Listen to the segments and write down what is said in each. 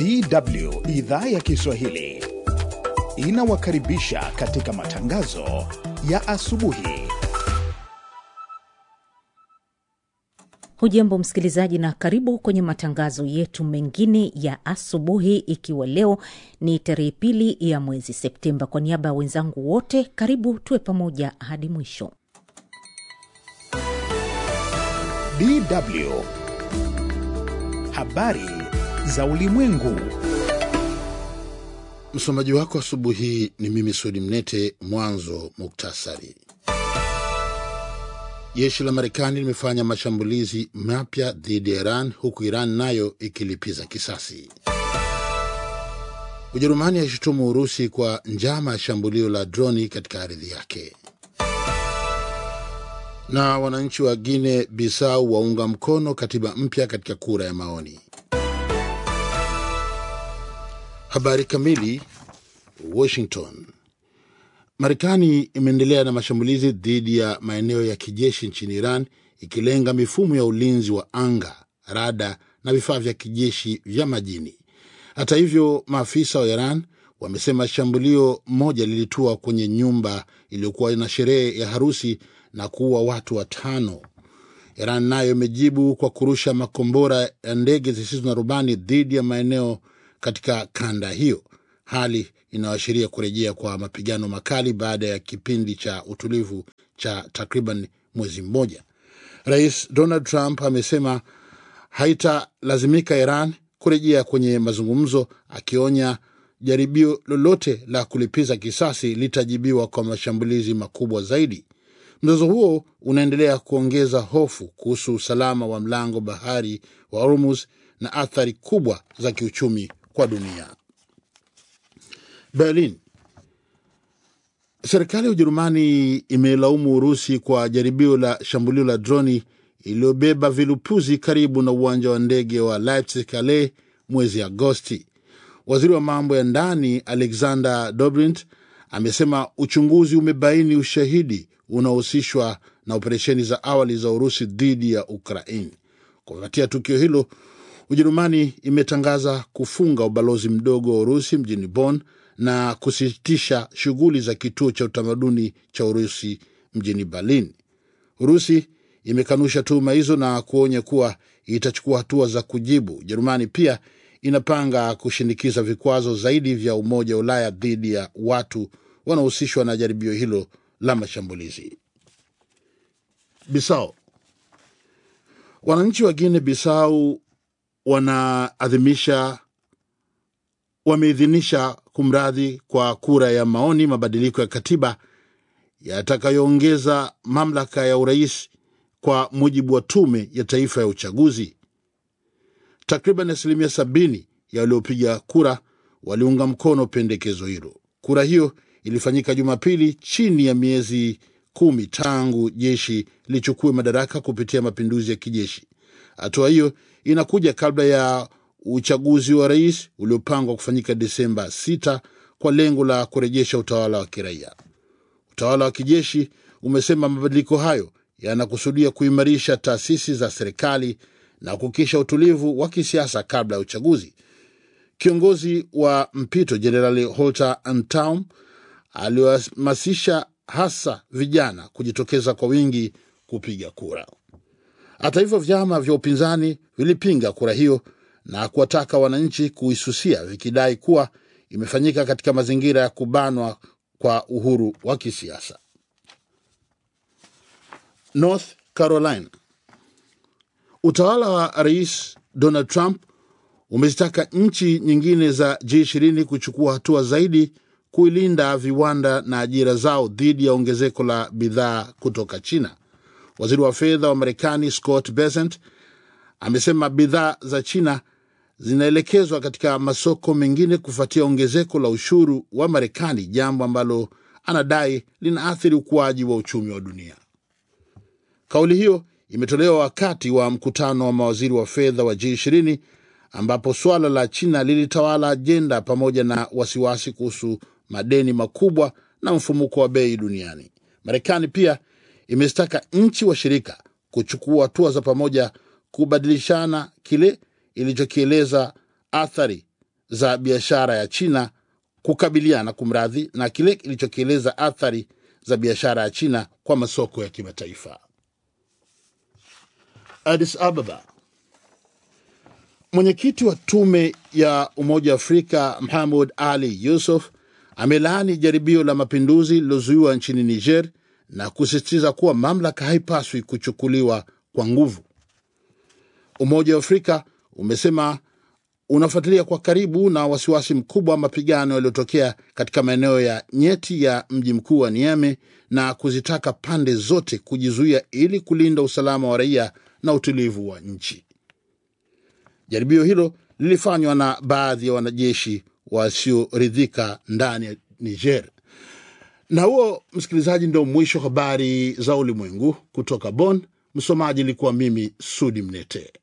DW idhaa ya Kiswahili inawakaribisha katika matangazo ya asubuhi. Hujambo msikilizaji na karibu kwenye matangazo yetu mengine ya asubuhi, ikiwa leo ni tarehe 2 ya mwezi Septemba. Kwa niaba ya wenzangu wote, karibu tuwe pamoja hadi mwisho. DW habari za ulimwengu. Msomaji wako asubuhi ni mimi Sudi Mnete. Mwanzo muktasari. Jeshi la Marekani limefanya mashambulizi mapya dhidi ya Iran, huku Iran nayo ikilipiza kisasi. Ujerumani yashutumu Urusi kwa njama ya shambulio la droni katika ardhi yake. Na wananchi wa Guinea Bissau waunga mkono katiba mpya katika kura ya maoni. Habari kamili. Washington. Marekani imeendelea na mashambulizi dhidi ya maeneo ya kijeshi nchini Iran, ikilenga mifumo ya ulinzi wa anga, rada na vifaa vya kijeshi vya majini. Hata hivyo, maafisa wa Iran wamesema shambulio moja lilitua kwenye nyumba iliyokuwa na sherehe ya harusi na kuua watu 5. Iran nayo imejibu kwa kurusha makombora ya ndege zisizo na rubani dhidi ya maeneo katika kanda hiyo, hali inaashiria kurejea kwa mapigano makali baada ya kipindi cha utulivu cha takriban mwezi mmoja. Rais Donald Trump amesema haitalazimika Iran kurejea kwenye mazungumzo, akionya jaribio lolote la kulipiza kisasi litajibiwa kwa mashambulizi makubwa zaidi. Mzozo huo unaendelea kuongeza hofu kuhusu usalama wa mlango bahari wa Hormuz na athari kubwa za kiuchumi kwa dunia. Berlin. Serikali ya Ujerumani imelaumu Urusi kwa jaribio la shambulio la droni iliyobeba vilupuzi karibu na uwanja wa ndege wa Leipzig-Calais mwezi Agosti. Waziri wa mambo ya ndani Alexander Dobrindt amesema uchunguzi umebaini ushahidi unaohusishwa na operesheni za awali za Urusi dhidi ya Ukraine. Kufuatia tukio hilo, Ujerumani imetangaza kufunga ubalozi mdogo wa Urusi mjini Bonn na kusitisha shughuli za kituo cha utamaduni cha Urusi mjini Berlin. Urusi imekanusha tuhuma hizo na kuonya kuwa itachukua hatua za kujibu. Ujerumani pia inapanga kushinikiza vikwazo zaidi vya Umoja wa Ulaya dhidi ya watu wanaohusishwa na jaribio hilo la mashambulizi. Bissau. Wananchi wa Guinea Bissau wameidhinisha kumradhi kwa kura ya maoni mabadiliko ya katiba yatakayoongeza mamlaka ya urais kwa mujibu wa tume ya taifa ya uchaguzi. Takriban 70% ya waliopiga kura waliunga mkono pendekezo hilo. Kura hiyo ilifanyika Jumapili, chini ya miezi 10 tangu jeshi lichukue madaraka kupitia mapinduzi ya kijeshi. Hatua hiyo inakuja kabla ya uchaguzi wa rais uliopangwa kufanyika Desemba 6 kwa lengo la kurejesha utawala wa kiraia. Utawala wa kijeshi umesema mabadiliko hayo yanakusudia kuimarisha taasisi za serikali na kuhakikisha utulivu wa kisiasa kabla ya uchaguzi. Kiongozi wa mpito Jenerali Holter Antaum aliwahamasisha hasa vijana kujitokeza kwa wingi kupiga kura. Hata hivyo, vyama vya upinzani vilipinga kura hiyo na kuwataka wananchi kuisusia, vikidai kuwa imefanyika katika mazingira ya kubanwa kwa uhuru wa kisiasa. North Carolina. Utawala wa Rais Donald Trump umezitaka nchi nyingine za G20 kuchukua hatua zaidi kuilinda viwanda na ajira zao dhidi ya ongezeko la bidhaa kutoka China. Waziri wa fedha wa Marekani Scott Bessent amesema bidhaa za China zinaelekezwa katika masoko mengine kufuatia ongezeko la ushuru wa Marekani, jambo ambalo anadai linaathiri ukuaji wa uchumi wa dunia. Kauli hiyo imetolewa wakati wa mkutano wa mawaziri wa fedha wa G20, ambapo swala la China lilitawala ajenda pamoja na wasiwasi kuhusu madeni makubwa na mfumuko wa bei duniani. Marekani pia imestaka nchi washirika kuchukua hatua za pamoja kubadilishana kile ilichokieleza athari za biashara ya China kukabiliana kumradhi na kile kilichokieleza athari za biashara ya China kwa masoko ya kimataifa. Addis Ababa. Mwenyekiti wa tume ya Umoja wa Afrika Mohamed Ali Yusuf amelaani jaribio la mapinduzi lilozuiwa nchini Niger na kusisitiza kuwa mamlaka haipaswi kuchukuliwa kwa nguvu. Umoja wa Afrika umesema unafuatilia kwa karibu na wasiwasi mkubwa mapigano yaliyotokea katika maeneo ya nyeti ya mji mkuu wa Niamey na kuzitaka pande zote kujizuia ili kulinda usalama wa raia na utulivu wa nchi. Jaribio hilo lilifanywa na baadhi ya wanajeshi wasioridhika ndani ya Niger. Na huo, msikilizaji, ndio mwisho habari za ulimwengu kutoka Bonn. Msomaji ilikuwa mimi Sudi Mnete.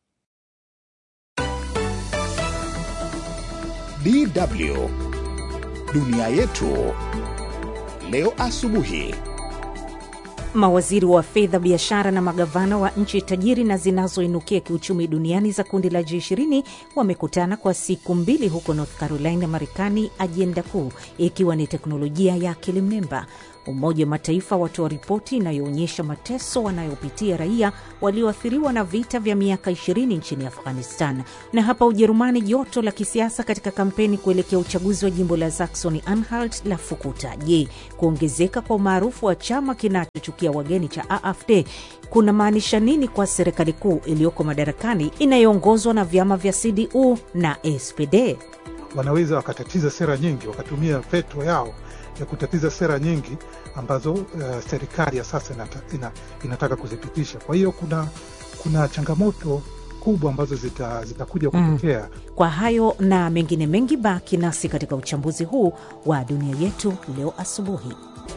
DW Dunia Yetu leo asubuhi. Mawaziri wa fedha, biashara na magavana wa nchi tajiri na zinazoinukia kiuchumi duniani za kundi la G20 wamekutana kwa siku 2 huko North Carolina, Marekani, ajenda kuu ikiwa ni teknolojia ya akili mnemba. Umoja wa Mataifa watoa ripoti inayoonyesha mateso wanayopitia raia walioathiriwa na vita vya miaka 20 nchini Afghanistan. Na hapa Ujerumani, joto la kisiasa katika kampeni kuelekea uchaguzi wa jimbo la Saxony-Anhalt la fukuta. Je, kuongezeka kwa umaarufu wa chama kinachochukia wageni cha AfD kuna maanisha nini kwa serikali kuu iliyoko madarakani inayoongozwa na vyama vya CDU na SPD? Wanaweza wakatatiza sera nyingi, wakatumia veto yao ya kutatiza sera nyingi ambazo serikali ya sasa inataka kuzipitisha. Kwa hiyo kuna changamoto kubwa ambazo zitakuja kutokea. Kwa hayo na mengine mengi, baki nasi katika uchambuzi huu wa Dunia Yetu leo asubuhi.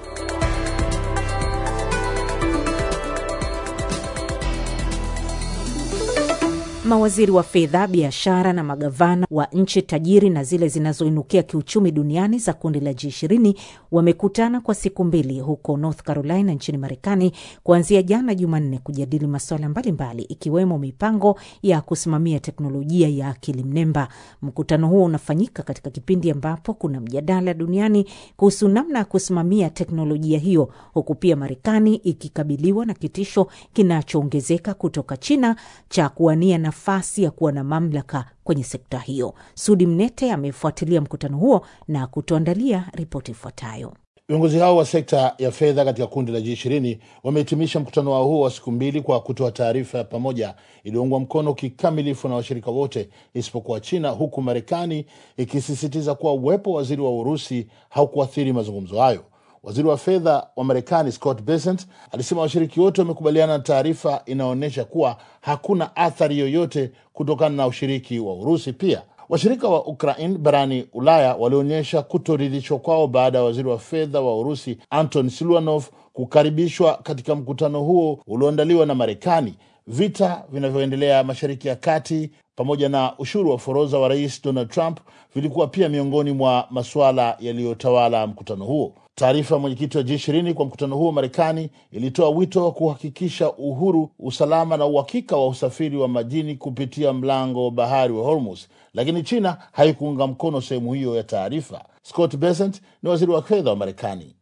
Mawaziri wa fedha, biashara na magavana wa nchi tajiri na zile zinazoinukia kiuchumi duniani za kundi la G20 wamekutana kwa siku 2 huko North Carolina nchini Marekani kuanzia jana Jumanne kujadili masuala mbalimbali ikiwemo mipango ya kusimamia teknolojia ya akili mnemba. Mkutano huo unafanyika katika kipindi ambapo kuna mjadala duniani kuhusu namna ya kusimamia teknolojia hiyo, huku pia Marekani ikikabiliwa na kitisho kinachoongezeka kutoka China cha kuwania nafasi ya kuwa na mamlaka kwenye sekta hiyo. Sudi Mnete amefuatilia mkutano huo na kutuandalia ripoti ifuatayo. Viongozi hao wa sekta ya fedha katika kundi la G20 wamehitimisha mkutano wao huo wa siku 2 kwa kutoa taarifa ya pamoja iliyoungwa mkono kikamilifu na washirika wote isipokuwa China, huku Marekani ikisisitiza kuwa uwepo wa waziri wa Urusi haukuathiri mazungumzo hayo. Waziri wa fedha wa Marekani Scott Bessent alisema washiriki wote wamekubaliana na taarifa inaonyesha kuwa hakuna athari yoyote kutokana na ushiriki wa Urusi. Pia washirika wa Ukraine barani Ulaya walionyesha kutoridhishwa kwao baada ya waziri wa fedha wa Urusi Anton Siluanov kukaribishwa katika mkutano huo ulioandaliwa na Marekani. Vita vinavyoendelea Mashariki ya Kati pamoja na ushuru wa forodha wa Rais Donald Trump vilikuwa pia miongoni mwa masuala yaliyotawala mkutano huo. Taarifa ya mwenyekiti wa G20 kwa mkutano huo Marekani ilitoa wito wa kuhakikisha uhuru, usalama na uhakika wa usafiri wa majini kupitia mlango wa bahari wa Hormuz, lakini China haikuunga mkono sehemu hiyo ya taarifa. Scott Bessent ni waziri wa fedha wa Marekani.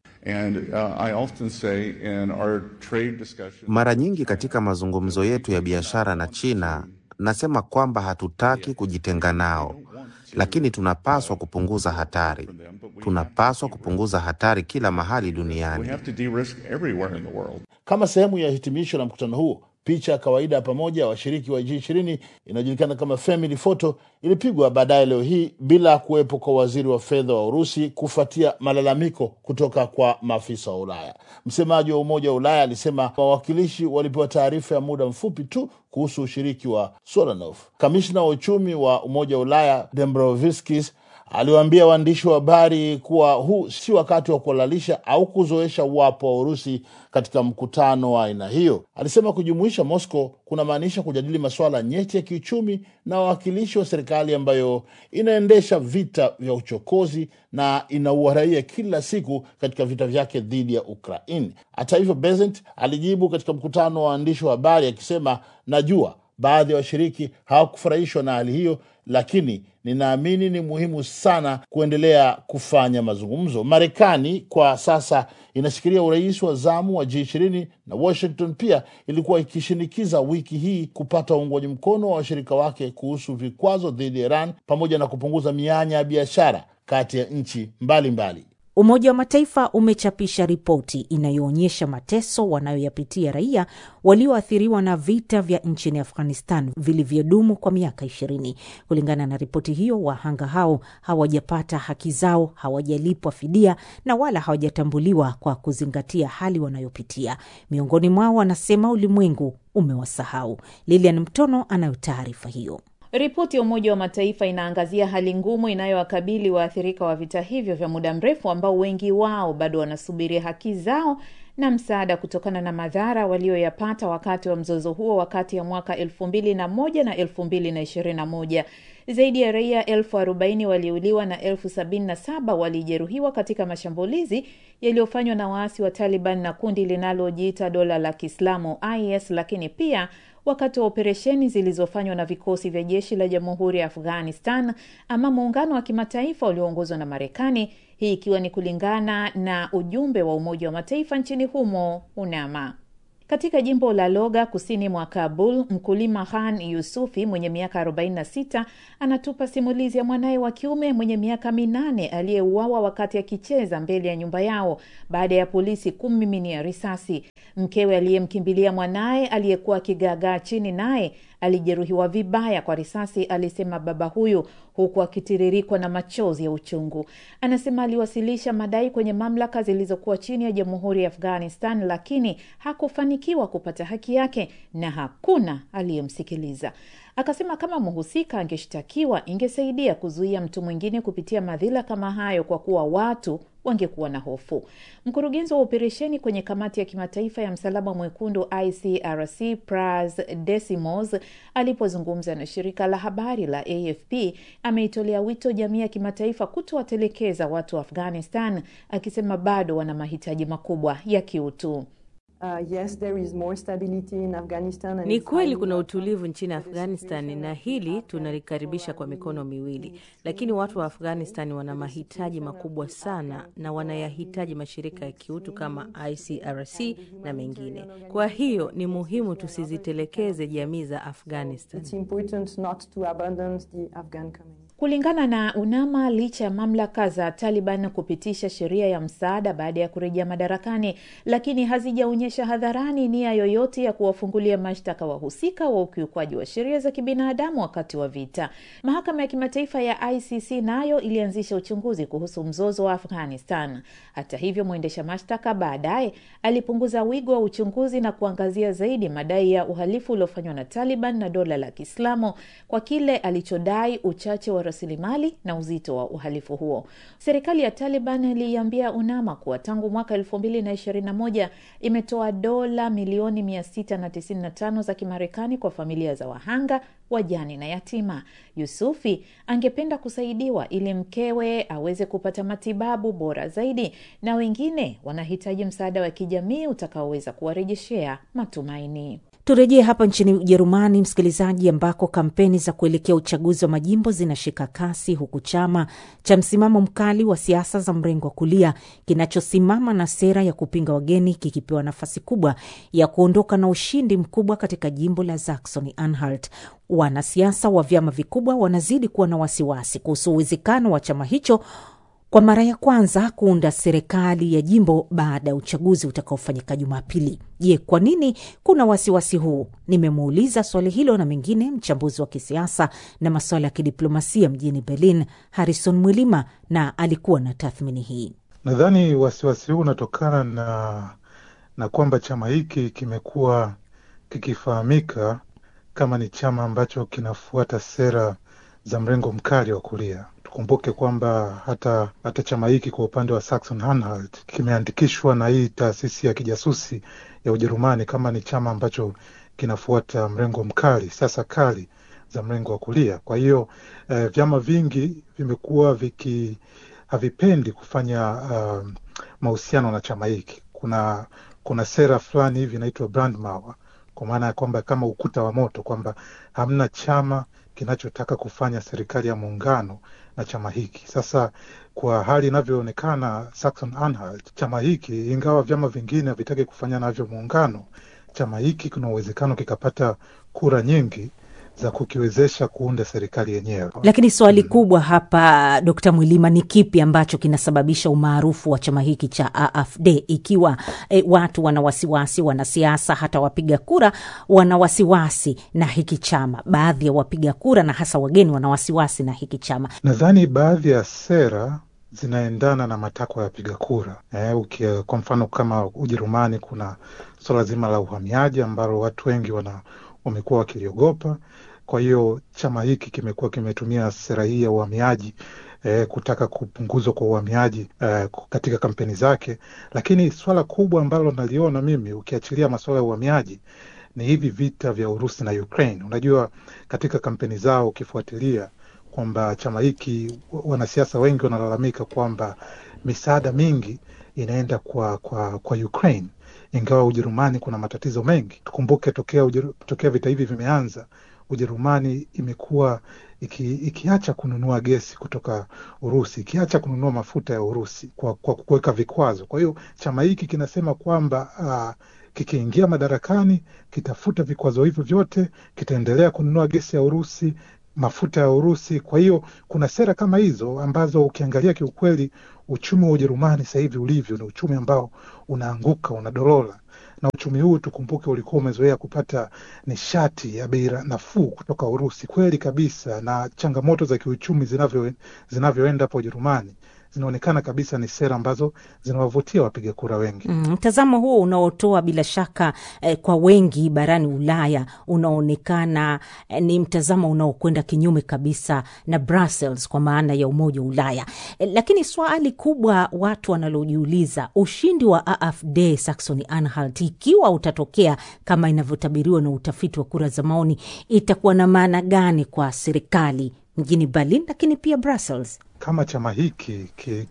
Mara nyingi katika mazungumzo yetu ya biashara na China, nasema kwamba hatutaki kujitenga nao, lakini tunapaswa kupunguza hatari. Tunapaswa kupunguza hatari kila mahali duniani. Kama sehemu ya hitimisho la mkutano huo, picha ya kawaida pamoja washiriki wa G20 inajulikana kama family photo ilipigwa baadaye leo hii bila kuwepo kwa waziri wa fedha wa Urusi kufuatia malalamiko kutoka kwa maafisa wa Ulaya. Msemaji wa Umoja wa Ulaya alisema wawakilishi walipewa taarifa ya muda mfupi tu kuhusu ushiriki wa Solanov. Kamishna wa uchumi wa Umoja wa Ulaya Dombrovskis aliwaambia waandishi wa habari kuwa huu si wakati wa kulalisha au kuzoesha uwapo wa Urusi katika mkutano wa aina hiyo. Alisema kujumuisha Moscow kuna maanisha kujadili masuala nyeti ya kiuchumi na wawakilishi wa serikali ambayo inaendesha vita vya uchokozi na inaua raia kila siku katika vita vyake dhidi ya Ukraine. Hata hivyo, Bessent alijibu katika mkutano wa waandishi wa habari akisema, najua Baadhi ya washiriki hawakufurahishwa na hali hiyo, lakini ninaamini ni muhimu sana kuendelea kufanya mazungumzo. Marekani kwa sasa inashikilia urais wa zamu wa G20 na Washington pia ilikuwa ikishinikiza wiki hii kupata uungwaji mkono wa washirika wake kuhusu vikwazo dhidi ya Iran pamoja na kupunguza mianya ya biashara kati ya nchi mbalimbali. Umoja wa Mataifa umechapisha ripoti inayoonyesha mateso wanayoyapitia raia walioathiriwa na vita vya nchini Afghanistan vilivyodumu kwa miaka 20. Kulingana na ripoti hiyo, wahanga hao hawajapata haki zao, hawajalipwa fidia na wala hawajatambuliwa kwa kuzingatia hali wanayopitia. Miongoni mwao wanasema ulimwengu umewasahau. Lilian Mtono anayo taarifa hiyo. Ripoti ya Umoja wa Mataifa inaangazia hali ngumu inayowakabili waathirika wa vita hivyo vya muda mrefu ambao wengi wao bado wanasubiri haki zao na msaada kutokana na madhara walioyapata wakati wa mzozo huo wakati ya mwaka 2001 na 2021. Zaidi ya raia 40,000 waliuliwa na 77,000 walijeruhiwa katika mashambulizi yaliyofanywa na waasi wa Taliban na kundi linalojiita Dola la Kiislamu IS, lakini pia wakati wa operesheni zilizofanywa na vikosi vya jeshi la Jamhuri ya Afghanistan ama muungano wa kimataifa ulioongozwa na Marekani, hii ikiwa ni kulingana na ujumbe wa Umoja wa Mataifa nchini humo UNAMA. Katika jimbo la Loga kusini mwa Kabul, mkulima Khan Yusufi mwenye miaka 46 anatupa simulizi ya mwanae wa kiume mwenye miaka 8 aliyeuawa wakati akicheza mbele ya nyumba yao baada ya polisi kummiminia risasi. Mkewe aliyemkimbilia mwanae aliyekuwa akigagaa chini naye alijeruhiwa vibaya kwa risasi, alisema baba huyu huku akitiririkwa na machozi ya uchungu. Anasema aliwasilisha madai kwenye mamlaka zilizokuwa chini ya Jamhuri ya Afghanistan, lakini hakufanikiwa kupata haki yake na hakuna aliyemsikiliza. Akasema kama mhusika angeshtakiwa ingesaidia kuzuia mtu mwingine kupitia madhila kama hayo kwa kuwa watu wangekuwa na hofu. Mkurugenzi wa operesheni kwenye kamati ya kimataifa ya Msalaba Mwekundu ICRC, Praz Desimos, alipozungumza na shirika la habari la AFP, ameitolea wito jamii ya kimataifa kutowatelekeza watu wa Afghanistan, akisema bado wana mahitaji makubwa ya kiutu. Yes, there is more stability in Afghanistan and ni kweli kuna utulivu nchini Afghanistan na hili tunalikaribisha kwa mikono miwili, lakini watu wa Afghanistan wana mahitaji makubwa sana na wanayahitaji mashirika ya kiutu kama ICRC na mengine. Kwa hiyo ni muhimu tusizitelekeze jamii za Afghanistan. It's important not to abandon the Afghan community. Kulingana na UNAMA, licha ya mamlaka za Taliban kupitisha sheria ya msaada baada ya kurejea madarakani, lakini hazijaonyesha hadharani nia yoyote ya kuwafungulia mashtaka wahusika wa ukiukwaji wa sheria za kibinadamu wakati wa vita. Mahakama ya kimataifa ya ICC nayo ilianzisha uchunguzi kuhusu mzozo wa Afghanistan. Hata hivyo, mwendesha mashtaka baadaye alipunguza wigo wa uchunguzi na kuangazia zaidi madai ya uhalifu uliofanywa na Taliban na Dola la Kiislamu kwa kile alichodai uchache wa rasilimali na uzito wa uhalifu huo. Serikali ya Taliban iliambia UNAMA kuwa tangu mwaka 2021 imetoa dola milioni 695 za Kimarekani kwa familia za wahanga, wajane na yatima. Yusufi angependa kusaidiwa ili mkewe aweze kupata matibabu bora zaidi, na wengine wanahitaji msaada wa kijamii utakaoweza kuwarejeshea matumaini. Turejee hapa nchini Ujerumani, msikilizaji, ambako kampeni za kuelekea uchaguzi wa majimbo zinashika kasi, huku chama cha msimamo mkali wa siasa za mrengo wa kulia kinachosimama na sera ya kupinga wageni kikipewa nafasi kubwa ya kuondoka na ushindi mkubwa katika jimbo la Saxony-Anhalt. Wanasiasa wa vyama vikubwa wanazidi kuwa na wasiwasi kuhusu uwezekano wa chama hicho kwa mara ya kwanza kuunda serikali ya jimbo baada ya uchaguzi utakaofanyika Jumapili. Je, kwa nini kuna wasiwasi huu? Nimemuuliza swali hilo na mengine mchambuzi wa kisiasa na masuala ya kidiplomasia mjini Berlin, Harrison Mwilima, na alikuwa na tathmini hii. Nadhani wasiwasi huu unatokana na kwamba chama hiki kimekuwa kikifahamika kama ni chama ambacho kinafuata sera za mrengo mkali wa kulia. Tukumbuke kwamba hata chama hiki kwa upande wa Saxony-Anhalt kimeandikishwa na hii taasisi ya kijasusi ya Ujerumani kama ni chama ambacho kinafuata mrengo mkali, sasa kali za mrengo wa kulia. Kwa hiyo vyama vingi vimekuwa havipendi kufanya mahusiano na chama hiki. Kuna sera fulani hivi inaitwa Brandmauer kwa maana ya kwamba kama ukuta wa moto, kwamba hamna chama kinachotaka kufanya serikali ya muungano na chama hiki. Sasa kwa hali inavyoonekana Saxony-Anhalt, chama hiki ingawa vyama vingine havitaki kufanya navyo muungano, chama hiki kuna uwezekano kikapata kura nyingi za kukiwezesha kuunda serikali yenyewe. Lakini swali kubwa hapa, Dr. Mwilima, ni kipi ambacho kinasababisha umaarufu wa chama hiki cha AfD ikiwa watu wana wasiwasi, wanasiasa hata wapiga kura wana wasiwasi na hiki chama? Baadhi ya wapiga kura na hasa wageni wana wasiwasi na hiki chama. Nadhani baadhi ya sera zinaendana na matakwa ya wapiga kura. Kwa mfano kama Ujerumani kuna swala zima la uhamiaji ambalo watu wengi wamekuwa wakiliogopa. Kwa hiyo chama hiki kimekuwa kimetumia sera hii ya uhamiaji kutaka kupunguzwa kwa uhamiaji katika kampeni zake. Lakini swala kubwa ambalo naliona mimi, ukiachilia masuala ya uhamiaji, ni hivi vita vya Urusi na Ukraine. Unajua katika kampeni zao ukifuatilia kwamba chama hiki, wanasiasa wengi wanalalamika kwamba misaada mingi inaenda kwa Ukraine, ingawa Ujerumani kuna matatizo mengi. Tukumbuke tokea vita hivi vimeanza, Ujerumani imekuwa ikiacha kununua gesi kutoka Urusi, ikiacha kununua mafuta ya Urusi kwa kuweka vikwazo. Kwa hiyo chama hiki kinasema kwamba kikiingia madarakani kitafuta vikwazo hivyo vyote, kitaendelea kununua gesi ya Urusi, mafuta ya Urusi. Kwa hiyo kuna sera kama hizo ambazo ukiangalia kiukweli uchumi wa Ujerumani sasa hivi ulivyo ni uchumi ambao unaanguka, unadorola. Na uchumi huu tukumbuke ulikuwa umezoea kupata nishati ya bei nafuu kutoka Urusi. Kweli kabisa, na changamoto za kiuchumi zinavyoenda hapo Ujerumani zinaonekana kabisa ni sera ambazo zinawavutia wapiga kura wengi. Mtazamo huo unaotoa bila shaka kwa wengi barani Ulaya unaonekana ni mtazamo unaokwenda kinyume kabisa na Brussels, kwa maana ya Umoja wa Ulaya. Lakini swali kubwa watu wanalojiuliza, ushindi wa AfD Saxony-Anhalt ikiwa utatokea kama inavyotabiriwa na utafiti wa kura za maoni, itakuwa na maana gani kwa serikali mjini Berlin lakini pia Brussels? Kama chama hiki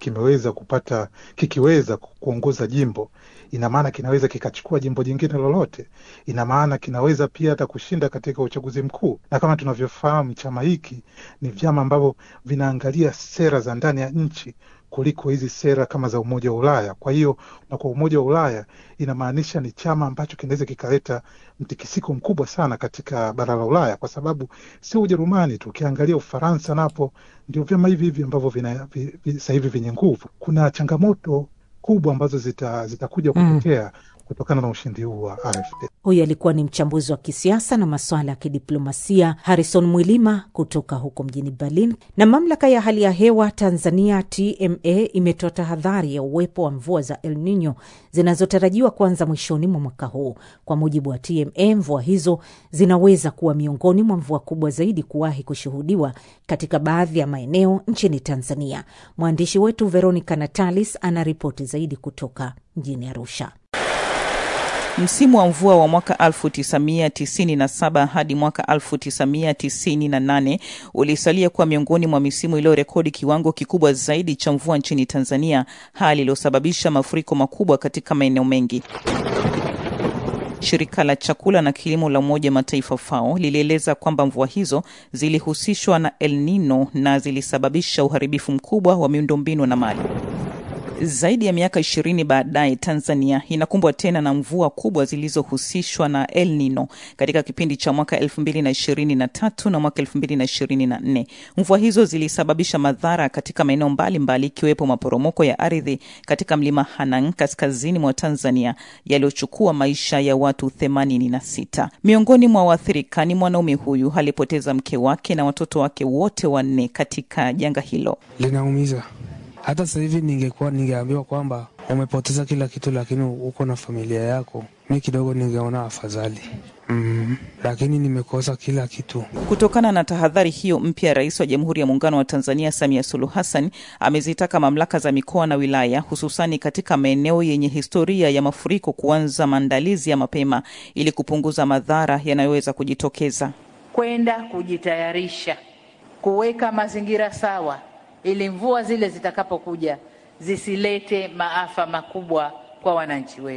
kikiweza kuongoza jimbo, ina maana kinaweza kikachukua jimbo jingine lolote. Ina maana kinaweza pia hata kushinda katika uchaguzi mkuu. Na kama tunavyofahamu, chama hiki ni vyama ambavyo vinaangalia sera za ndani ya nchi kuliko hizi sera kama za Umoja wa Ulaya. Kwa hiyo na kwa Umoja wa Ulaya inamaanisha ni chama ambacho kinaweza kikaleta mtikisiko mkubwa sana katika bara la Ulaya, kwa sababu sio Ujerumani tu, ukiangalia Ufaransa napo ndio vyama hivi ambavyo sasa hivi vyenye nguvu. Kuna changamoto kubwa ambazo zitakuja kutokea kutokana na ushindi huu wa AfD. Huyu alikuwa ni mchambuzi wa kisiasa na masuala ya kidiplomasia Harrison Mwilima kutoka huko mjini Berlin. Na mamlaka ya hali ya hewa Tanzania TMA imetoa tahadhari ya uwepo wa mvua za El Nino zinazotarajiwa kuanza mwishoni mwa mwaka huu. Kwa mujibu wa TMA, mvua hizo zinaweza kuwa miongoni mwa mvua kubwa zaidi kuwahi kushuhudiwa katika baadhi ya maeneo nchini Tanzania. Mwandishi wetu Veronica Natalis anaripoti zaidi kutoka mjini Arusha. Msimu wa mvua wa mwaka 1997 hadi mwaka 1998 ulisalia kuwa miongoni mwa misimu iliyorekodi kiwango kikubwa zaidi cha mvua nchini Tanzania, hali iliyosababisha mafuriko makubwa katika maeneo mengi. Shirika la chakula na kilimo la Umoja Mataifa FAO lilieleza kwamba mvua hizo zilihusishwa na El Nino na zilisababisha uharibifu mkubwa wa miundombinu na mali. Zaidi ya miaka 20 baadaye, Tanzania inakumbwa tena na mvua kubwa zilizohusishwa na El Nino katika kipindi cha mwaka 2023 na mwaka 2024. Mvua hizo zilisababisha madhara katika maeneo mbalimbali, ikiwepo maporomoko ya ardhi katika mlima Hanang kaskazini mwa Tanzania yaliyochukua maisha ya watu 86. Miongoni mwa waathirika ni mwanaume huyu alipoteza mke wake na watoto wake wote 4 katika janga hilo. Linaumiza. Hata sasa hivi ningeambiwa kwamba umepoteza kila kitu lakini uko na familia yako, mimi kidogo ningeona afadhali. Lakini nimekosa kila kitu. Kutokana na tahadhari hiyo mpya, Rais wa Jamhuri ya Muungano wa Tanzania Samia Suluhu Hassan amezitaka mamlaka za mikoa na wilaya, hususani katika maeneo yenye historia ya mafuriko, kuanza maandalizi ya mapema ili kupunguza madhara yanayoweza kujitokeza. Kwenda kujitayarisha, kuweka mazingira sawa ili mvua zile zitakapokuja zisilete maafa makubwa kwa wananchi wetu.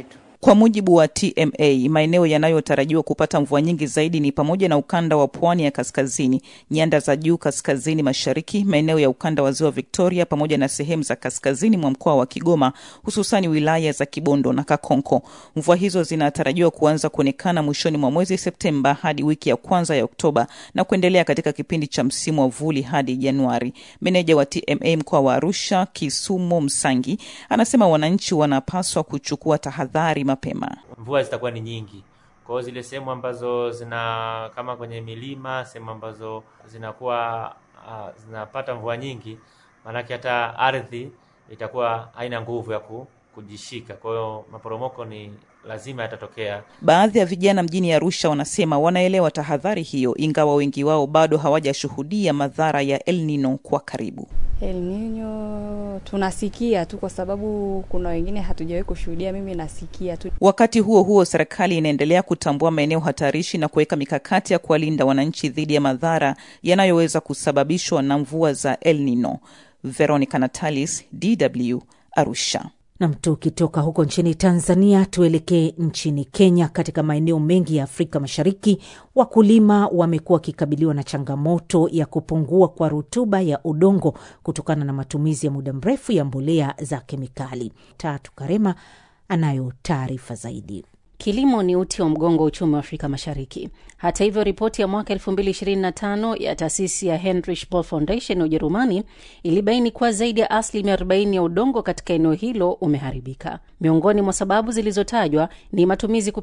Kwa mujibu wa TMA, maeneo yanayotarajiwa kupata mvua nyingi zaidi ni pamoja na ukanda wa pwani ya kaskazini, nyanda za juu kaskazini mashariki, maeneo ya ukanda wa ziwa Victoria pamoja na sehemu za kaskazini mwa mkoa wa Kigoma, hususani wilaya za Kibondo na Kakonko. Mvua hizo zinatarajiwa kuanza kuonekana mwishoni mwa mwezi Septemba hadi wiki ya kwanza ya Oktoba na kuendelea katika kipindi cha msimu wa vuli hadi Januari. Meneja wa TMA mkoa wa Arusha, Kisumo Msangi, anasema wananchi wanapaswa kuchukua tahadhari mapema. Mvua zitakuwa ni nyingi. Kwa zile sehemu ambazo zina kama kwenye milima, sehemu ambazo zinakuwa zinapata mvua nyingi, maana hata ardhi itakuwa haina nguvu ya kujishika. Kwa hiyo maporomoko ni lazima yatatokea. Baadhi ya vijana mjini Arusha wanasema wanaelewa tahadhari hiyo, ingawa wengi wao bado hawajashuhudia madhara ya El Nino kwa karibu. El Nino tunasikia tu, kwa sababu kuna wengine hatujawahi kushuhudia. Mimi nasikia tu. Wakati huo huo, serikali inaendelea kutambua maeneo hatarishi na kuweka mikakati ya kuwalinda wananchi dhidi ya madhara yanayoweza kusababishwa na mvua za El Nino. Veronica Natalis, DW, Arusha. Na tukitoka huko nchini Tanzania tuelekee nchini Kenya. Katika maeneo mengi ya Afrika Mashariki, wakulima wamekuwa wakikabiliwa na changamoto ya kupungua kwa rutuba ya udongo kutokana na matumizi ya muda mrefu ya mbolea za kemikali. Tatu Karema anayo taarifa zaidi. Kilimo ni uti wa mgongo wa uchumi wa Afrika Mashariki. Hata hivyo, ripoti ya mwaka 2025 ya taasisi ya Heinrich Böll Foundation ya Ujerumani ilibaini kuwa zaidi ya 40% ya udongo katika eneo hilo umeharibika. Miongoni mwa sababu zilizotajwa ni matumizi